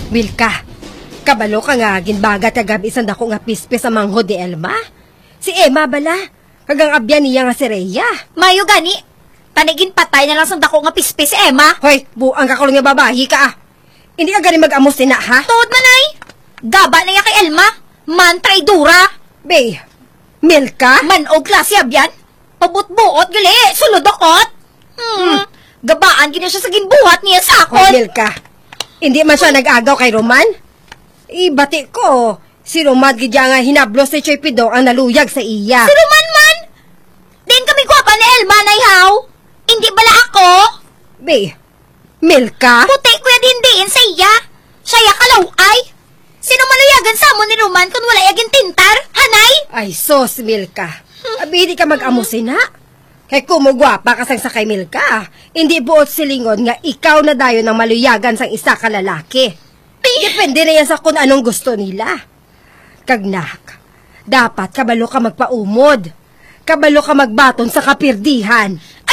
Wilka, kabalo ka nga ginbagat kagabi isang dako nga pispis sa manghod ni Elma. Si Emma bala, kagang abyan niya nga si Rhea. Mayo gani, tanigin patay na lang sa dako nga pispis si Emma. Hoy, buang ka kulong nga babahi ka ah. Hindi ka gani mag-amos na ha? Tuod manay, gaba na ya kay Elma, man traidura. Be, Milka? Manog klase abyan, pabut-buot gali, sulod-okot. Gabaan gina siya sa ginbuhat niya sa Hoy, akon. Milka, hindi man siya nag-agaw kay Roman? Ibati ko, si Roman gidya nga hinablos si Choy Pidong ang naluyag sa iya. Si Roman man! Din kami gwapa ni Elma na ihaw. Hindi bala ako. Be, Milka? Puti ko ya dindiin sa iya. Siya kalaw ay. Sino maluyagan sa mo ni Roman kung wala yagin tintar? Hanay? Ay, sos, Milka. Abi, hindi ka mag-amusin ha? Kay kumugwapa kasang sa kay Milka. Hindi buot silingon nga ikaw na dayo ng maluyagan sang isa ka lalaki. Depende na yan sa kung anong gusto nila. Kagnak, dapat kabalo ka magpaumod. Kabalo ka magbaton sa kapirdihan.